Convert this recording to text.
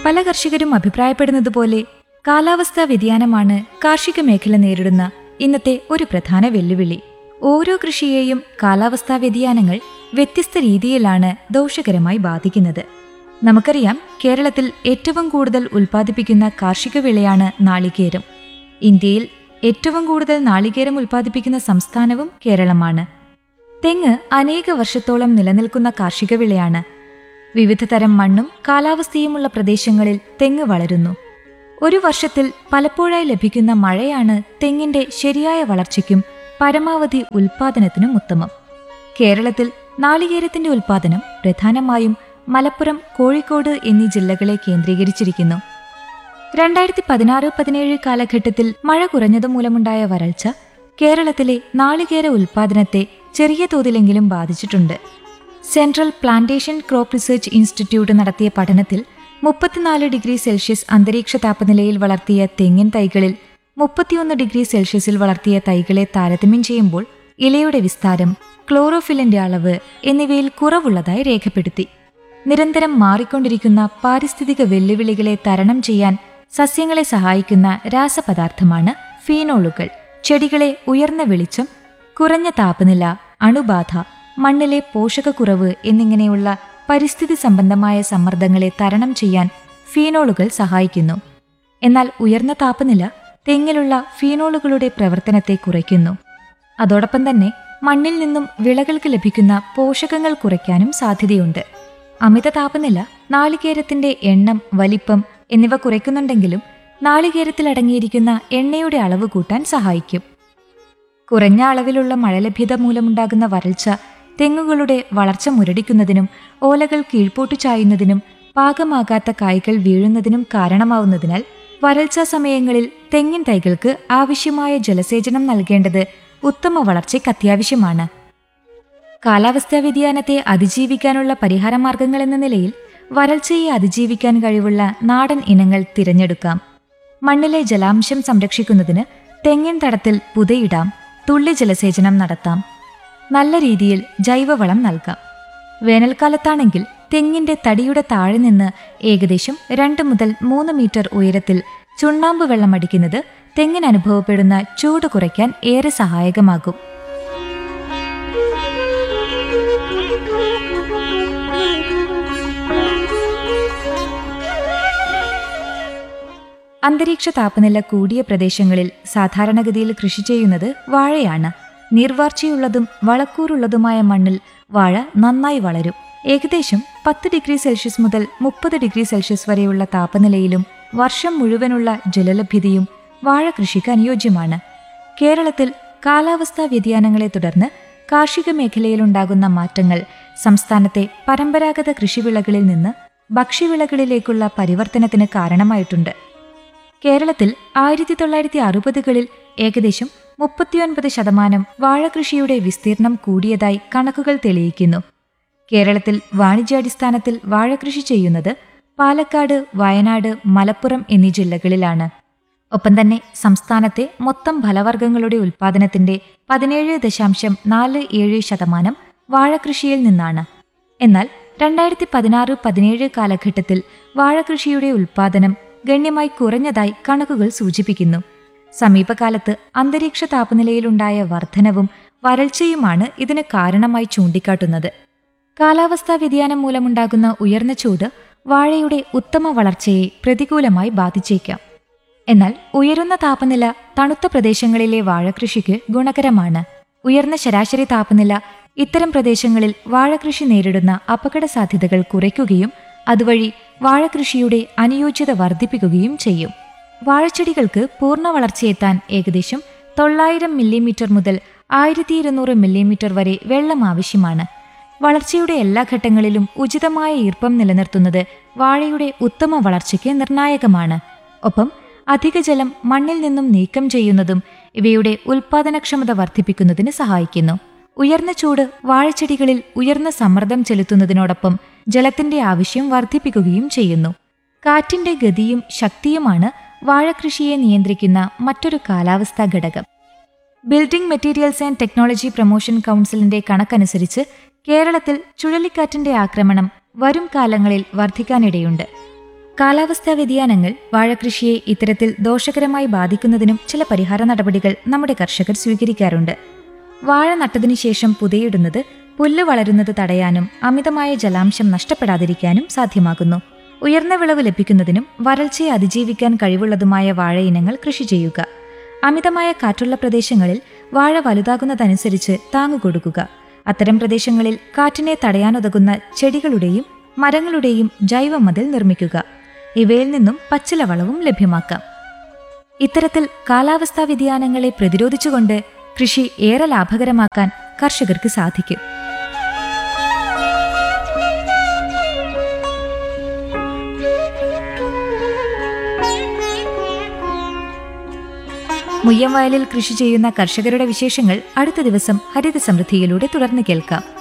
പല കർഷകരും അഭിപ്രായപ്പെടുന്നതുപോലെ കാലാവസ്ഥാ വ്യതിയാനമാണ് കാർഷിക മേഖല നേരിടുന്ന ഇന്നത്തെ ഒരു പ്രധാന വെല്ലുവിളി. ഓരോ കൃഷിയെയും കാലാവസ്ഥാ വ്യതിയാനങ്ങൾ വ്യത്യസ്ത രീതിയിലാണ് ദോഷകരമായി ബാധിക്കുന്നത്. നമുക്കറിയാം, കേരളത്തിൽ ഏറ്റവും കൂടുതൽ ഉൽപ്പാദിപ്പിക്കുന്ന കാർഷിക വിളയാണ് നാളികേരം. ഇന്ത്യയിൽ ഏറ്റവും കൂടുതൽ നാളികേരം ഉൽപ്പാദിപ്പിക്കുന്ന സംസ്ഥാനവും കേരളമാണ്. തെങ്ങ് അനേക വർഷത്തോളം നിലനിൽക്കുന്ന കാർഷിക വിളയാണ്. വിവിധ തരം മണ്ണും കാലാവസ്ഥയുമുള്ള പ്രദേശങ്ങളിൽ തെങ്ങ് വളരുന്നു. ഒരു വർഷത്തിൽ പലപ്പോഴായി ലഭിക്കുന്ന മഴയാണ് തെങ്ങിന്റെ ശരിയായ വളർച്ചയ്ക്കും പരമാവധി ഉൽപ്പാദനത്തിനും ഉത്തമം. കേരളത്തിൽ നാളികേരത്തിന്റെ ഉൽപ്പാദനം പ്രധാനമായും മലപ്പുറം, കോഴിക്കോട് എന്നീ ജില്ലകളെ കേന്ദ്രീകരിച്ചിരിക്കുന്നു. 2016-17 കാലഘട്ടത്തിൽ മഴ കുറഞ്ഞതുമൂലമുണ്ടായ വരൾച്ച കേരളത്തിലെ നാളികേര ഉൽപ്പാദനത്തെ ചെറിയ തോതിലെങ്കിലും ബാധിച്ചിട്ടുണ്ട്. Central plantation crop research institute നടത്തിയ പഠനത്തിൽ 34 ഡിഗ്രി സെൽഷ്യസ് അന്തരീക്ഷ താപനിലയിൽ വളർത്തിയ തെങ്ങിൻ തൈകളിൽ 31 ഡിഗ്രി സെൽഷ്യസിൽ വളർത്തിയ തൈകളെ താരതമ്യം ചെയ്യുമ്പോൾ ഇലയുടെ വിസ്താരം, ക്ലോറോഫിലിന്റെ അളവ് എന്നിവയിൽ കുറവുള്ളതായി രേഖപ്പെടുത്തി. നിരന്തരം മാറിക്കൊണ്ടിരിക്കുന്ന പാരിസ്ഥിതിക വെല്ലുവിളികളെ തരണം ചെയ്യാൻ സസ്യങ്ങളെ സഹായിക്കുന്ന രാസപദാർത്ഥമാണ് ഫീനോളുകൾ. ചെടികളെ ഉയർന്ന വെളിച്ചം, കുറഞ്ഞ താപനില, അണുബാധ, മണ്ണിലെ പോഷകക്കുറവ് എന്നിങ്ങനെയുള്ള പരിസ്ഥിതി സംബന്ധമായ സമ്മർദ്ദങ്ങളെ തരണം ചെയ്യാൻ ഫീനോളുകൾ സഹായിക്കുന്നു. എന്നാൽ ഉയർന്ന താപനില തെങ്ങിലുള്ള ഫീനോളുകളുടെ പ്രവർത്തനത്തെ കുറയ്ക്കുന്നു. അതോടൊപ്പം തന്നെ മണ്ണിൽ നിന്നും വിളകൾക്ക് ലഭിക്കുന്ന പോഷകങ്ങൾ കുറയ്ക്കാനും സാധ്യതയുണ്ട്. അമിത താപനില നാളികേരത്തിന്റെ എണ്ണം, വലിപ്പം എന്നിവ കുറയ്ക്കുന്നുണ്ടെങ്കിലും നാളികേരത്തിൽ അടങ്ങിയിരിക്കുന്ന എണ്ണയുടെ അളവ് കൂട്ടാൻ സഹായിക്കും. കുറഞ്ഞ അളവിലുള്ള മഴലഭ്യത മൂലമുണ്ടാകുന്ന വരൾച്ച തെങ്ങുകളുടെ വളർച്ച മുരടിക്കുന്നതിനും ഓലകൾ കീഴ്പോട്ടു ചായുന്നതിനും പാകമാകാത്ത കായ്കൾ വീഴുന്നതിനും കാരണമാവുന്നതിനാൽ വരൾച്ചാ സമയങ്ങളിൽ തെങ്ങിൻ തൈകൾക്ക് ആവശ്യമായ ജലസേചനം നൽകേണ്ടത് ഉത്തമ വളർച്ചയ്ക്ക് അത്യാവശ്യമാണ്. കാലാവസ്ഥാ വ്യതിയാനത്തെ അതിജീവിക്കാനുള്ള പരിഹാരമാർഗങ്ങൾ എന്ന നിലയിൽ വരൾച്ചയെ അതിജീവിക്കാൻ കഴിവുള്ള നാടൻ ഇനങ്ങൾ തിരഞ്ഞെടുക്കാം. മണ്ണിലെ ജലാംശം സംരക്ഷിക്കുന്നതിന് തെങ്ങിൻ തടത്തിൽ പുതയിടാം, തുള്ളി ജലസേചനം നടത്താം, നല്ല രീതിയിൽ ജൈവവളം നൽകാം. വേനൽക്കാലത്താണെങ്കിൽ തെങ്ങിന്റെ തടിയുടെ താഴെ നിന്ന് ഏകദേശം 2 മുതൽ 3 മീറ്റർ ഉയരത്തിൽ ചുണ്ണാമ്പ് വെള്ളം അടിക്കുന്നത് തെങ്ങിന് അനുഭവപ്പെടുന്ന ചൂട് കുറയ്ക്കാൻ ഏറെ സഹായകമാകും. അന്തരീക്ഷ താപനില കൂടിയ പ്രദേശങ്ങളിൽ സാധാരണഗതിയിൽ കൃഷി ചെയ്യുന്നത് വാഴയാണ്. നീർവാർച്ചയുള്ളതും വളക്കൂറുള്ളതുമായ മണ്ണിൽ വാഴ നന്നായി വളരും. ഏകദേശം 10 ഡിഗ്രി സെൽഷ്യസ് മുതൽ 30 ഡിഗ്രി സെൽഷ്യസ് വരെയുള്ള താപനിലയിലും വർഷം മുഴുവനുള്ള ജലലഭ്യതയും വാഴ കൃഷിക്ക് അനുയോജ്യമാണ്. കേരളത്തിൽ കാലാവസ്ഥാ വ്യതിയാനങ്ങളെ തുടർന്ന് കാർഷിക മേഖലയിലുണ്ടാകുന്ന മാറ്റങ്ങൾ സംസ്ഥാനത്തെ പരമ്പരാഗത കൃഷിവിളകളിൽ നിന്ന് ഭക്ഷ്യവിളകളിലേക്കുള്ള പരിവർത്തനത്തിന് കാരണമായിട്ടുണ്ട്. കേരളത്തിൽ 1960കളിൽ ഏകദേശം 39% വാഴകൃഷിയുടെ വിസ്തീർണം കൂടിയതായി കണക്കുകൾ തെളിയിക്കുന്നു. കേരളത്തിൽ വാണിജ്യാടിസ്ഥാനത്തിൽ വാഴകൃഷി ചെയ്യുന്നത് പാലക്കാട്, വയനാട്, മലപ്പുറം എന്നീ ജില്ലകളിലാണ്. ഒപ്പം തന്നെ സംസ്ഥാനത്തെ മൊത്തം ഫലവർഗ്ഗങ്ങളുടെ ഉൽപ്പാദനത്തിന്റെ 17.47% വാഴകൃഷിയിൽ നിന്നാണ്. എന്നാൽ 2016-17 കാലഘട്ടത്തിൽ വാഴകൃഷിയുടെ ഉൽപ്പാദനം ഗണ്യമായി കുറഞ്ഞതായി കണക്കുകൾ സൂചിപ്പിക്കുന്നു. സമീപകാലത്ത് അന്തരീക്ഷ താപനിലയിലുണ്ടായ വർധനവും വരൾച്ചയുമാണ് ഇതിന് കാരണമായി ചൂണ്ടിക്കാട്ടുന്നത്. കാലാവസ്ഥാ വ്യതിയാനം മൂലമുണ്ടാകുന്ന ഉയർന്ന ചൂട് വാഴയുടെ ഉത്തമ വളർച്ചയെ പ്രതികൂലമായി ബാധിച്ചേക്കാം. എന്നാൽ ഉയരുന്ന താപനില തണുത്ത പ്രദേശങ്ങളിലെ വാഴകൃഷിക്ക് ഗുണകരമാണ്. ഉയർന്ന ശരാശരി താപനില ഇത്തരം പ്രദേശങ്ങളിൽ വാഴകൃഷി നേരിടുന്ന അപകട സാധ്യതകൾ കുറയ്ക്കുകയും അതുവഴി വാഴകൃഷിയുടെ അനുയോജ്യത വർദ്ധിപ്പിക്കുകയും ചെയ്യും. വാഴച്ചെടികൾക്ക് പൂർണ്ണ വളർച്ചയെത്താൻ ഏകദേശം 900 മില്ലിമീറ്റർ മുതൽ 1200 മില്ലിമീറ്റർ വരെ വെള്ളം ആവശ്യമാണ്. വളർച്ചയുടെ എല്ലാ ഘട്ടങ്ങളിലും ഉചിതമായ ഈർപ്പം നിലനിർത്തുന്നത് വാഴയുടെ ഉത്തമ വളർച്ചയ്ക്ക് നിർണായകമാണ്. ഒപ്പം അധിക ജലം മണ്ണിൽ നിന്നും നീക്കം ചെയ്യുന്നതും ഇവയുടെ ഉൽപ്പാദനക്ഷമത വർദ്ധിപ്പിക്കുന്നതിന് സഹായിക്കുന്നു. ഉയർന്ന ചൂട് വാഴച്ചെടികളിൽ ഉയർന്ന സമ്മർദ്ദം ചെലുത്തുന്നതിനോടൊപ്പം ജലത്തിന്റെ ആവശ്യം വർദ്ധിപ്പിക്കുകയും ചെയ്യുന്നു. കാറ്റിന്റെ ഗതിയും ശക്തിയുമാണ് വാഴകൃഷിയെ നിയന്ത്രിക്കുന്ന മറ്റൊരു കാലാവസ്ഥാ ഘടകം. Building materials and technology promotion കൗൺസിലിന്റെ കണക്കനുസരിച്ച് കേരളത്തിൽ ചുഴലിക്കാറ്റിന്റെ ആക്രമണം വരും കാലങ്ങളിൽ വർദ്ധിക്കാനിടയുണ്ട്. കാലാവസ്ഥാ വ്യതിയാനങ്ങൾ വാഴകൃഷിയെ ഇത്തരത്തിൽ ദോഷകരമായി ബാധിക്കുന്നതിനും ചില പരിഹാര നടപടികൾ നമ്മുടെ കർഷകർ സ്വീകരിക്കാറുണ്ട്. വാഴ നട്ടതിനു ശേഷം പുതയിടുന്നത് പുല്ല് വളരുന്നത് തടയാനും അമിതമായ ജലാംശം നഷ്ടപ്പെടാതിരിക്കാനും സാധ്യമാകുന്നു. ഉയർന്ന വിളവ് ലഭിക്കുന്നതിനും വരൾച്ചയെ അതിജീവിക്കാൻ കഴിവുള്ളതുമായ വാഴയിനങ്ങൾ കൃഷി ചെയ്യുക. അമിതമായ കാറ്റുള്ള പ്രദേശങ്ങളിൽ വാഴ വലുതാകുന്നതനുസരിച്ച് താങ്ങുകൊടുക്കുക. അത്തരം പ്രദേശങ്ങളിൽ കാറ്റിനെ തടയാനുതകുന്ന ചെടികളുടെയും മരങ്ങളുടെയും ജൈവമതിൽ നിർമ്മിക്കുക. ഇവയിൽ നിന്നും പച്ചില വളവും ലഭ്യമാക്കാം. ഇത്തരത്തിൽ കാലാവസ്ഥാ വ്യതിയാനങ്ങളെ പ്രതിരോധിച്ചുകൊണ്ട് കൃഷി ഏറെ ലാഭകരമാക്കാൻ കർഷകർക്ക് സാധിക്കും. മുയ്യം വയലിൽ കൃഷി ചെയ്യുന്ന കർഷകരുടെ വിശേഷങ്ങൾ അടുത്ത ദിവസം ഹരിത സമൃദ്ധിയിലൂടെ തുടർന്ന് കേൾക്കാം.